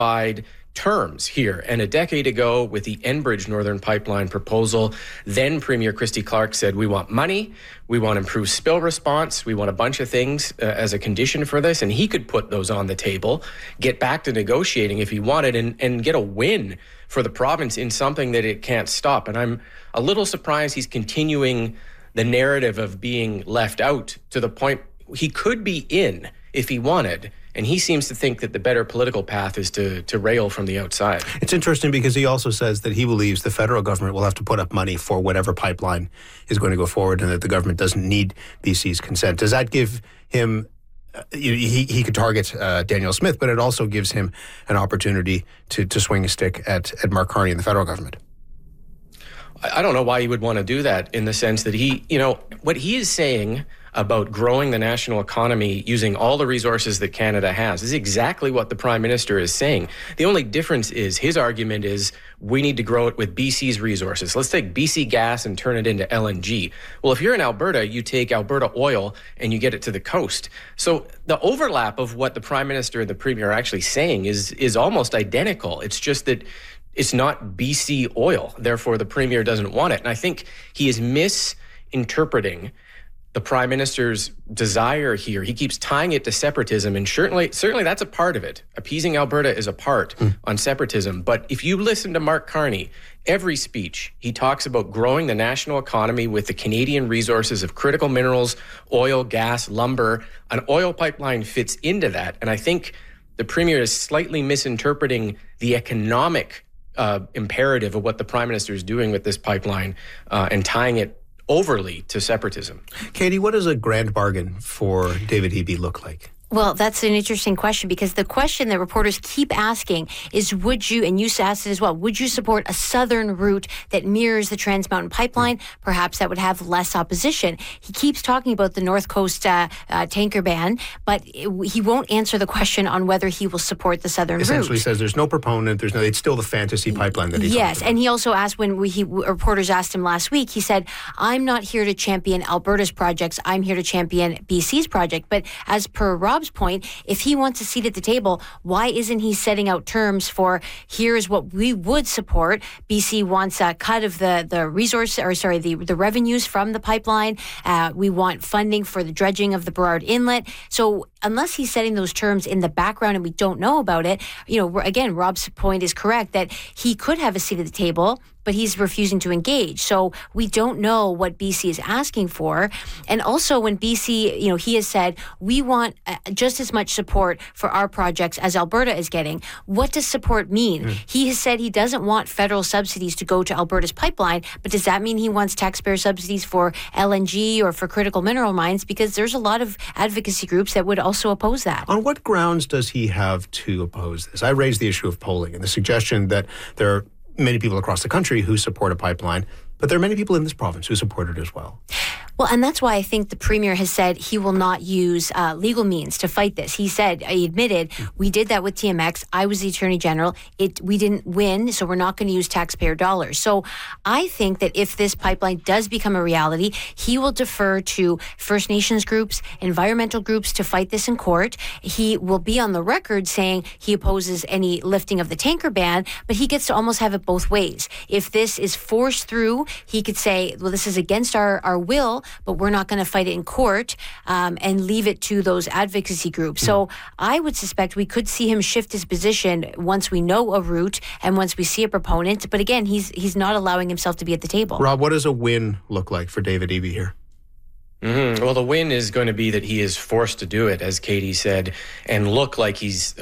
terms here. And a decade ago, with the Enbridge Northern Pipeline proposal, then Premier Christy Clark said, we want money, we want improved spill response, we want a bunch of things as a condition for this. And he could put those on the table, get back to negotiating if he wanted, and get a win for the province in something that it can't stop. And I'm a little surprised he's continuing the narrative of being left out to the point he could be in if he wanted. And he seems to think that the better political path is to rail from the outside. It's interesting because he also says that he believes the federal government will have to put up money for whatever pipeline is going to go forward and that the government doesn't need BC's consent. Does that give him, he could target Danielle Smith, but it also gives him an opportunity to swing a stick at Mark Carney and the federal government? I don't know why he would want to do that, in the sense that what he is saying about growing the national economy using all the resources that Canada has is exactly what the Prime Minister is saying. The only difference is his argument is we need to grow it with BC's resources. Let's take BC gas and turn it into LNG. Well, if you're in Alberta, you take Alberta oil and you get it to the coast. So the overlap of what the Prime Minister and the Premier are actually saying is almost identical. It's just that it's not BC oil. Therefore, the Premier doesn't want it. And I think he is misinterpreting the Prime Minister's desire here. He keeps tying it to separatism, and certainly that's a part of it. Appeasing Alberta is a part on separatism. But if you listen to Mark Carney, every speech, he talks about growing the national economy with the Canadian resources of critical minerals, oil, gas, lumber. An oil pipeline fits into that. And I think the Premier is slightly misinterpreting the economic imperative of what the Prime Minister is doing with this pipeline and tying it overly to separatism. Katie, what does a grand bargain for David Eby look like? Well, that's an interesting question, because the question that reporters keep asking is, would you, and you asked it as well, would you support a southern route that mirrors the Trans Mountain Pipeline? Perhaps that would have less opposition. He keeps talking about the North Coast tanker ban, but he won't answer the question on whether he will support the southern route. Essentially says there's no proponent, it's still the fantasy pipeline that he's Yes, and he also asked, when reporters asked him last week, he said, I'm not here to champion Alberta's projects, I'm here to champion BC's project. But as per Rob's point, if he wants a seat at the table, why isn't he setting out terms for, here's what we would support? BC wants a cut of the revenues from the pipeline. We want funding for the dredging of the Burrard Inlet. So unless he's setting those terms in the background and we don't know about it, again, Rob's point is correct that he could have a seat at the table, but he's refusing to engage. So we don't know what BC is asking for. And also when BC, he has said, we want just as much support for our projects as Alberta is getting. What does support mean? He has said he doesn't want federal subsidies to go to Alberta's pipeline, but does that mean he wants taxpayer subsidies for LNG or for critical mineral mines? Because there's a lot of advocacy groups that would also oppose that. On what grounds does he have to oppose this? I raised the issue of polling and the suggestion that there are many people across the country who support a pipeline, but there are many people in this province who support it as well. Well, and that's why I think the Premier has said he will not use legal means to fight this. He admitted, we did that with TMX. I was the Attorney General. We didn't win, so we're not going to use taxpayer dollars. So I think that if this pipeline does become a reality, he will defer to First Nations groups, environmental groups to fight this in court. He will be on the record saying he opposes any lifting of the tanker ban, but he gets to almost have it both ways. If this is forced through, he could say, well, this is against our will, but we're not going to fight it in court and leave it to those advocacy groups. So I would suspect we could see him shift his position once we know a route and once we see a proponent. But again, he's not allowing himself to be at the table. Rob, what does a win look like for David Eby here? Well, the win is going to be that he is forced to do it, as Katie said, and look like he's,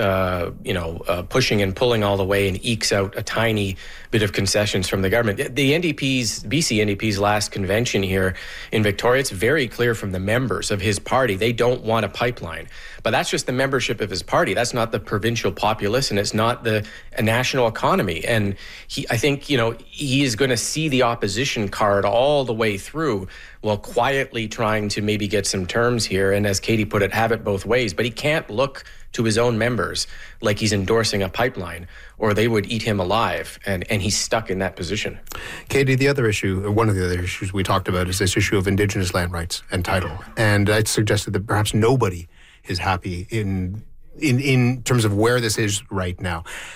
pushing and pulling all the way and ekes out a tiny bit of concessions from the government. The BC NDP's last convention here in Victoria, it's very clear from the members of his party, they don't want a pipeline. But that's just the membership of his party. That's not the provincial populace, and it's not a national economy. And I think, he is going to see the opposition card all the way through, while quietly trying to maybe get some terms here, and as Katie put it, have it both ways. But he can't look to his own members like he's endorsing a pipeline, or they would eat him alive, and he's stuck in that position. Katie, one of the other issues we talked about is this issue of Indigenous land rights and title. And I suggested that perhaps nobody is happy in terms of where this is right now.